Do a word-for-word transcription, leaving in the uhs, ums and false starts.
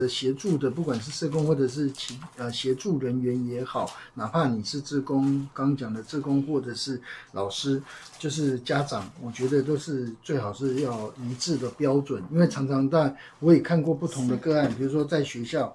协助的，不管是社工或者是其呃协助人员也好，哪怕你是志工，刚讲的志工或者是老师，就是家长，我觉得都是最好是要一致的标准，因为常常在我也看过不同的个案，比如说在学校